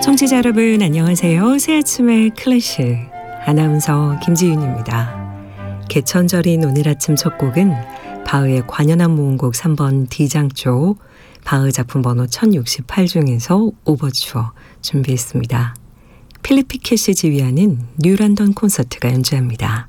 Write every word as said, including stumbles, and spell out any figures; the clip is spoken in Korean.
청취자 여러분 안녕하세요. 새 아침의 클래식 아나운서 김지윤입니다. 개천절인 오늘 아침 첫 곡은 바흐의 관현악 모음곡 삼 번 D장조 바흐 작품 번호 천육십팔 중에서 오버추어 준비했습니다. 필립 피켓이 지휘하는 뉴 런던 콘서트가 연주합니다.